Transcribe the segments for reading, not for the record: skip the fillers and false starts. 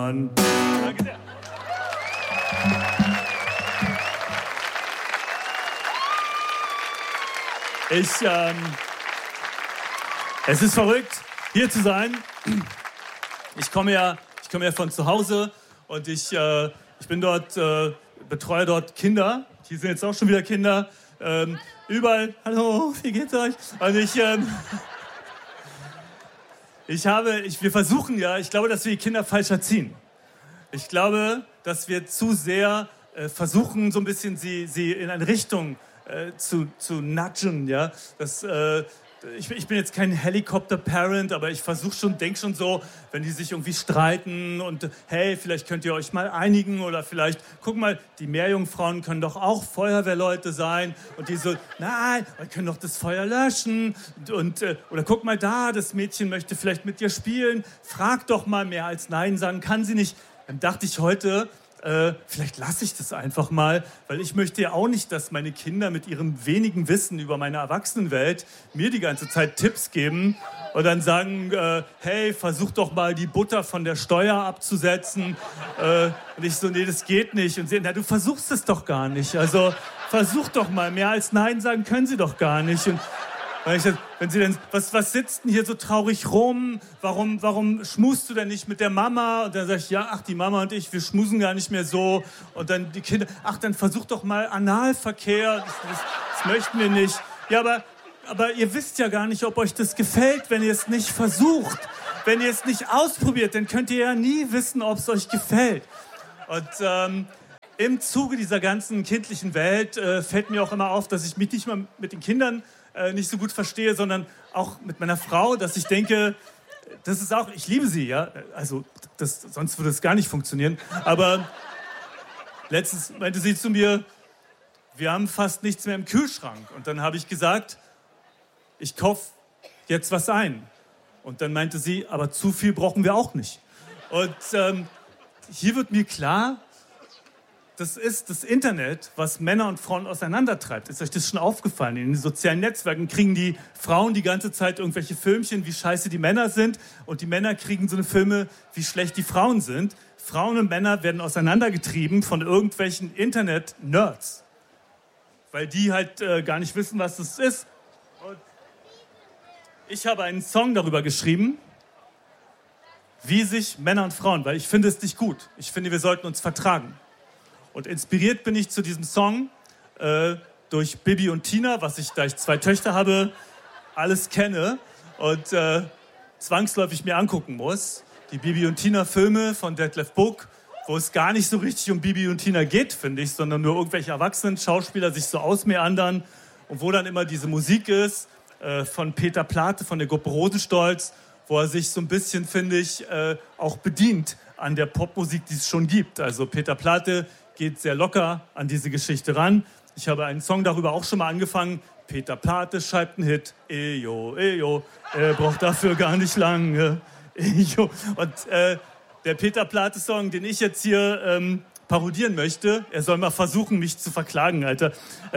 Mann. Danke sehr. Es ist verrückt, hier zu sein. Ich komme ja von zu Hause und ich bin dort, betreue dort Kinder. Hier sind jetzt auch schon wieder Kinder. Überall, hallo, wie geht's euch? Und wir versuchen ja, ich glaube, dass wir die Kinder falsch erziehen. Ich glaube, dass wir zu sehr versuchen, so ein bisschen sie in eine Richtung zu nudgen, ja. Ich bin jetzt kein Helikopter-Parent, aber ich denke schon so, wenn die sich irgendwie streiten und hey, vielleicht könnt ihr euch mal einigen oder vielleicht, guck mal, die Meerjungfrauen können doch auch Feuerwehrleute sein und die so, nein, wir können doch das Feuer löschen oder guck mal da, das Mädchen möchte vielleicht mit dir spielen, frag doch mal, mehr als Nein sagen kann sie nicht. Dann dachte ich heute, vielleicht lasse ich das einfach mal, weil ich möchte ja auch nicht, dass meine Kinder mit ihrem wenigen Wissen über meine Erwachsenenwelt mir die ganze Zeit Tipps geben und dann sagen, hey, versuch doch mal die Butter von der Steuer abzusetzen. Und ich so, nee, das geht nicht. Und sie, na, du versuchst es doch gar nicht. Also versuch doch mal, mehr als Nein sagen können sie doch gar nicht. Und wenn sie denn, was sitzt denn hier so traurig rum? Warum schmusst du denn nicht mit der Mama? Und dann sag ich, ja, ach, die Mama und ich, wir schmusen gar nicht mehr so. Und dann die Kinder, ach, dann versuch doch mal Analverkehr. Das möchten wir nicht. Ja, aber ihr wisst ja gar nicht, ob euch das gefällt, wenn ihr es nicht versucht. Wenn ihr es nicht ausprobiert, dann könnt ihr ja nie wissen, ob es euch gefällt. Und im Zuge dieser ganzen kindlichen Welt fällt mir auch immer auf, dass ich mich nicht mal mit den Kindern nicht so gut verstehe, sondern auch mit meiner Frau, dass ich denke, das ist auch, ich liebe sie, ja, also sonst würde es gar nicht funktionieren, aber letztens meinte sie zu mir, wir haben fast nichts mehr im Kühlschrank und dann habe ich gesagt, ich kaufe jetzt was ein und dann meinte sie, aber zu viel brauchen wir auch nicht und hier wird mir klar, das ist das Internet, was Männer und Frauen auseinandertreibt. Ist euch das schon aufgefallen? In den sozialen Netzwerken kriegen die Frauen die ganze Zeit irgendwelche Filmchen, wie scheiße die Männer sind. Und die Männer kriegen so eine Filme, wie schlecht die Frauen sind. Frauen und Männer werden auseinandergetrieben von irgendwelchen Internet-Nerds. Weil die halt gar nicht wissen, was das ist. Und ich habe einen Song darüber geschrieben, wie sich Männer und Frauen, weil ich finde es nicht gut. Ich finde, wir sollten uns vertragen. Und inspiriert bin ich zu diesem Song durch Bibi und Tina, was ich, da ich 2 Töchter habe, alles kenne und zwangsläufig mir angucken muss. Die Bibi und Tina Filme von Detlef Buck, wo es gar nicht so richtig um Bibi und Tina geht, finde ich, sondern nur irgendwelche erwachsenen Schauspieler sich so ausmeandern und wo dann immer diese Musik ist von Peter Plate, von der Gruppe Rosenstolz, wo er sich so ein bisschen, finde ich, auch bedient an der Popmusik, die es schon gibt. Also Peter Plate geht sehr locker an diese Geschichte ran. Ich habe einen Song darüber auch schon mal angefangen. Peter Plate schreibt einen Hit. Ejo, ejo, er braucht dafür gar nicht lange. Ejo. Und der Peter Plate-Song, den ich jetzt hier parodieren möchte, er soll mal versuchen, mich zu verklagen, Alter,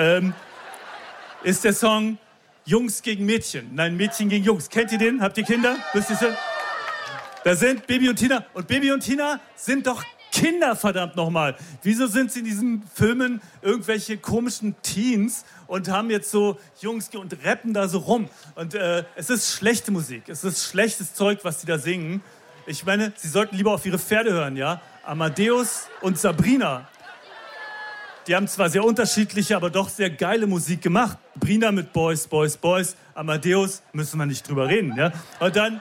ist der Song Jungs gegen Mädchen. Nein, Mädchen gegen Jungs. Kennt ihr den? Habt ihr Kinder? Wisst ihr? Da sind Bibi und Tina. Und Bibi und Tina sind doch Kinder, verdammt nochmal. Wieso sind sie in diesen Filmen irgendwelche komischen Teens und haben jetzt so Jungs und rappen da so rum? Und es ist schlechte Musik. Es ist schlechtes Zeug, was sie da singen. Ich meine, sie sollten lieber auf ihre Pferde hören, ja? Amadeus und Sabrina. Die haben zwar sehr unterschiedliche, aber doch sehr geile Musik gemacht. Sabrina mit Boys, Boys, Boys. Amadeus, müssen wir nicht drüber reden, ja? Und dann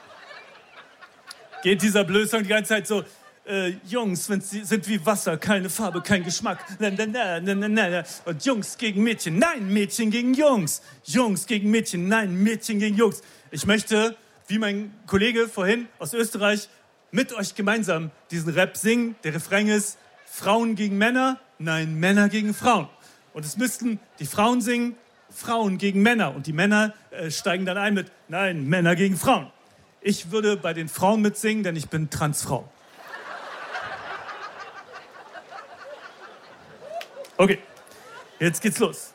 geht dieser blöde Song die ganze Zeit so, Jungs sind wie Wasser, keine Farbe, kein Geschmack. Und Jungs gegen Mädchen, nein, Mädchen gegen Jungs. Jungs gegen Mädchen, nein, Mädchen gegen Jungs. Ich möchte, wie mein Kollege vorhin aus Österreich, mit euch gemeinsam diesen Rap singen. Der Refrain ist, Frauen gegen Männer, nein, Männer gegen Frauen. Und es müssten die Frauen singen, Frauen gegen Männer. Und die Männer steigen dann ein mit, nein, Männer gegen Frauen. Ich würde bei den Frauen mitsingen, denn ich bin Transfrau. Okay, jetzt geht's los.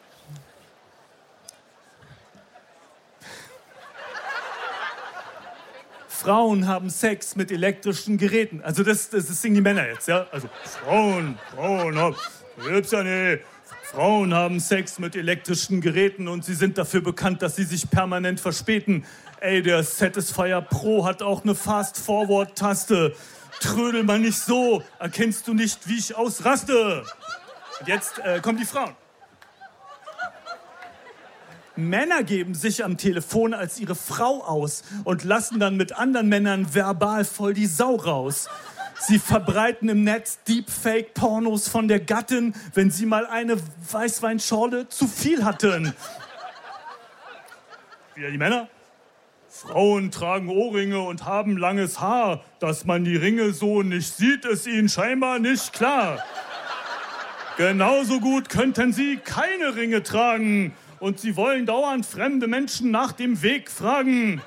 Frauen haben Sex mit elektrischen Geräten. Also das singen die Männer jetzt, ja? Also Frauen haben Sex mit elektrischen Geräten und sie sind dafür bekannt, dass sie sich permanent verspäten. Ey, der Satisfyer Pro hat auch eine Fast-Forward-Taste. Trödel mal nicht so, erkennst du nicht, wie ich ausraste? Und jetzt kommen die Frauen. Männer geben sich am Telefon als ihre Frau aus und lassen dann mit anderen Männern verbal voll die Sau raus. Sie verbreiten im Netz Deepfake-Pornos von der Gattin, wenn sie mal eine Weißweinschorle zu viel hatten. Wieder die Männer. Frauen tragen Ohrringe und haben langes Haar. Dass man die Ringe so nicht sieht, ist ihnen scheinbar nicht klar. Genauso gut könnten sie keine Ringe tragen. Und sie wollen dauernd fremde Menschen nach dem Weg fragen.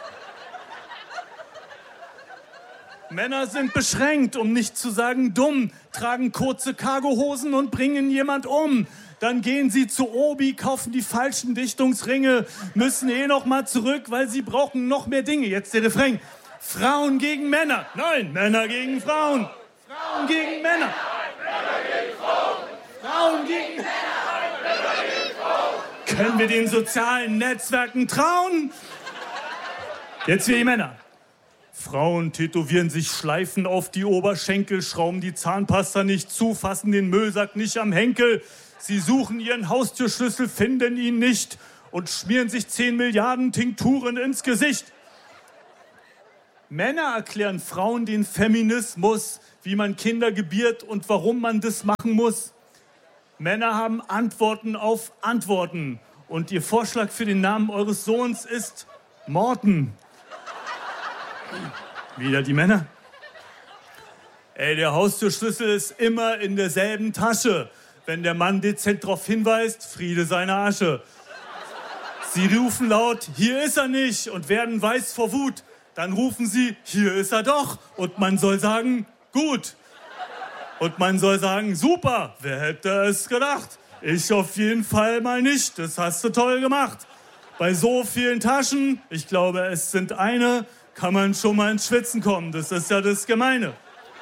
Männer sind beschränkt, um nicht zu sagen dumm, tragen kurze Cargohosen und bringen jemand um. Dann gehen sie zu Obi, kaufen die falschen Dichtungsringe, müssen noch mal zurück, weil sie brauchen noch mehr Dinge. Jetzt der Refrain. Frauen gegen Männer. Nein, Männer gegen Frauen. Frauen gegen Männer. Männer gegen Frauen. Frauen gegen Männer. Können wir den sozialen Netzwerken trauen? Jetzt wir die Männer. Frauen tätowieren sich Schleifen auf die Oberschenkel, schrauben die Zahnpasta nicht zu, fassen den Müllsack nicht am Henkel. Sie suchen ihren Haustürschlüssel, finden ihn nicht und schmieren sich 10 Milliarden Tinkturen ins Gesicht. Männer erklären Frauen den Feminismus, wie man Kinder gebiert und warum man das machen muss. Männer haben Antworten auf Antworten. Und ihr Vorschlag für den Namen eures Sohns ist Morten. Wieder die Männer. Ey, der Haustürschlüssel ist immer in derselben Tasche. Wenn der Mann dezent darauf hinweist, Friede seine Asche. Sie rufen laut, hier ist er nicht und werden weiß vor Wut. Dann rufen sie, hier ist er doch. Und man soll sagen, gut. Und man soll sagen, super, wer hätte es gedacht? Ich auf jeden Fall mal nicht, das hast du toll gemacht. Bei so vielen Taschen, ich glaube es sind eine, kann man schon mal ins Schwitzen kommen. Das ist ja das Gemeine.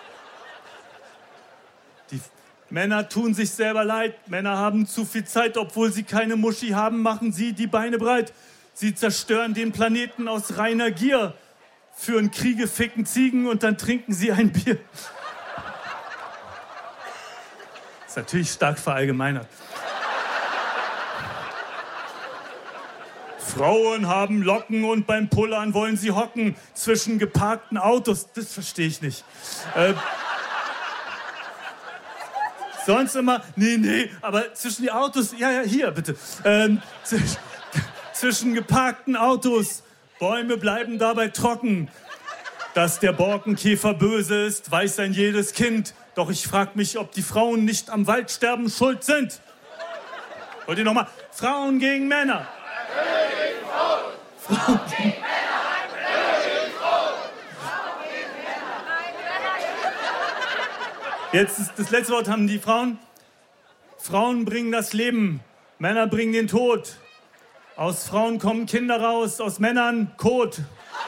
Die Männer tun sich selber leid, Männer haben zu viel Zeit, obwohl sie keine Muschi haben, machen sie die Beine breit. Sie zerstören den Planeten aus reiner Gier, führen Kriege, ficken Ziegen und dann trinken sie ein Bier. Ist natürlich stark verallgemeinert. Frauen haben Locken und beim Pullern wollen sie hocken zwischen geparkten Autos. Das verstehe ich nicht. Sonst immer, nee, aber zwischen die Autos, ja, hier bitte. Zwischen geparkten Autos, Bäume bleiben dabei trocken. Dass der Borkenkäfer böse ist, weiß ein jedes Kind. Doch ich frage mich, ob die Frauen nicht am Waldsterben schuld sind. Wollt ihr nochmal? Frauen gegen Männer. Männer gegen Frauen. Frauen gegen Männer. Männer gegen Frauen. Frauen gegen Männer. Jetzt ist das letzte Wort haben die Frauen. Frauen bringen das Leben, Männer bringen den Tod. Aus Frauen kommen Kinder raus, aus Männern Kot.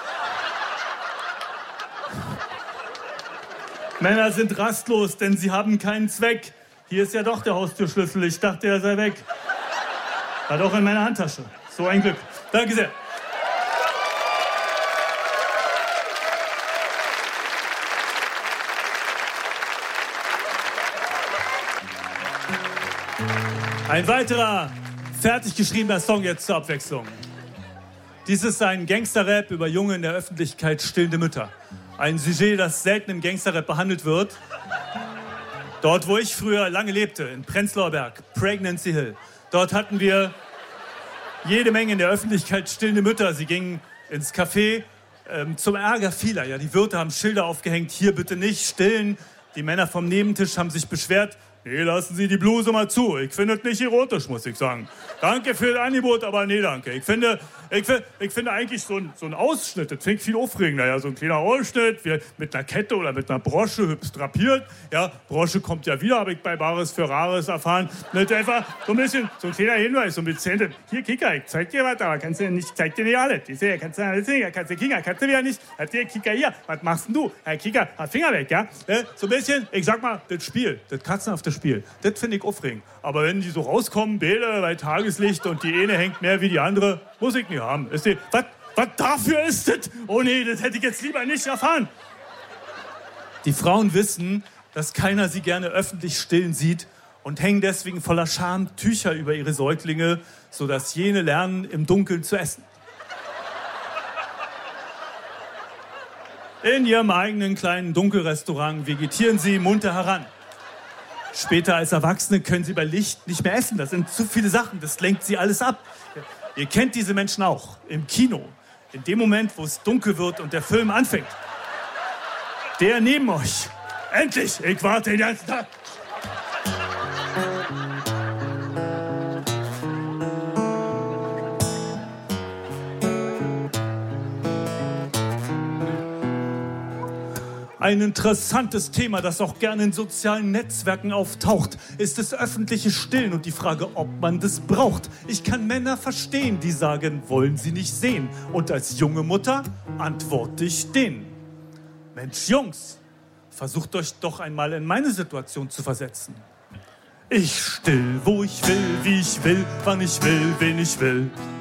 Männer sind rastlos, denn sie haben keinen Zweck. Hier ist ja doch der Haustürschlüssel. Ich dachte, er sei weg. War doch in meiner Handtasche. So ein Glück. Danke sehr. Ein weiterer fertig geschriebener Song jetzt zur Abwechslung. Dies ist ein Gangster-Rap über junge in der Öffentlichkeit stillende Mütter. Ein Sujet, das selten im Gangster-Rap behandelt wird. Dort, wo ich früher lange lebte, in Prenzlauer Berg, Pregnancy Hill. Dort hatten wir jede Menge in der Öffentlichkeit stillende Mütter. Sie gingen ins Café zum Ärger vieler. Ja, die Wirte haben Schilder aufgehängt, hier bitte nicht stillen. Die Männer vom Nebentisch haben sich beschwert. Nee, lassen Sie die Bluse mal zu. Ich finde es nicht erotisch, muss ich sagen. Danke für das Angebot, aber nee, danke. Ich finde, Ich finde eigentlich so ein Ausschnitt, das fängt viel aufregender. Ja, so ein kleiner Ausschnitt, mit einer Kette oder mit einer Brosche, hübsch drapiert. Ja, Brosche kommt ja wieder, habe ich bei Bares für Rares erfahren. Das ist einfach so ein bisschen, so ein kleiner Hinweis, so ein bisschen. Hier, Kika, ich zeig dir was, aber kannst du nicht, zeig dir nicht alles. Ich sehe, kannst du alles sehen, kannst du Kika, kannst du wieder nicht. Hier, Kika, hier, was machst denn du? Herr Kika, Finger weg, ja? So ein bisschen, ich sag mal, das Spiel, das katzenhafte Spiel, das finde ich aufregend. Aber wenn die so rauskommen, Bälle bei Tageslicht und die eine hängt mehr wie die andere, muss ich nicht haben. Was dafür ist das? Oh nee, das hätte ich jetzt lieber nicht erfahren. Die Frauen wissen, dass keiner sie gerne öffentlich stillen sieht und hängen deswegen voller Scham Tücher über ihre Säuglinge, sodass jene lernen, im Dunkeln zu essen. In ihrem eigenen kleinen Dunkelrestaurant vegetieren sie munter heran. Später als Erwachsene können sie bei Licht nicht mehr essen. Das sind zu viele Sachen, das lenkt sie alles ab. Ihr kennt diese Menschen auch, im Kino. In dem Moment, wo es dunkel wird und der Film anfängt. Der neben euch. Endlich, ich warte den ganzen Tag. Ein interessantes Thema, das auch gerne in sozialen Netzwerken auftaucht, ist das öffentliche Stillen und die Frage, ob man das braucht. Ich kann Männer verstehen, die sagen, wollen sie nicht sehen. Und als junge Mutter antworte ich denen. Mensch, Jungs, versucht euch doch einmal in meine Situation zu versetzen. Ich still, wo ich will, wie ich will, wann ich will, wen ich will.